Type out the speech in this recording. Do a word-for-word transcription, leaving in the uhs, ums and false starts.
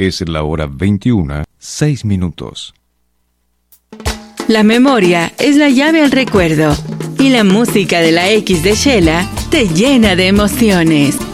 Es la hora veintiuna, seis minutos. La memoria es la llave al recuerdo y la música de la X de Shela te llena de emociones.